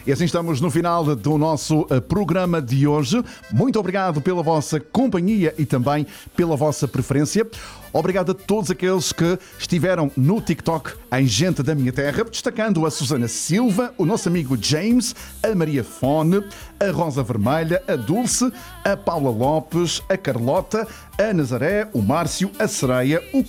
E assim estamos no final do nosso programa de hoje. Muito obrigado pela vossa companhia e também pela vossa preferência. Obrigado a todos aqueles que estiveram no TikTok em Gente da Minha Terra, destacando a Susana Silva, o nosso amigo James, a Maria Fone, a Rosa Vermelha, a Dulce, a Paula Lopes, a Carlota, a Nazaré, o Márcio, a Sereia, o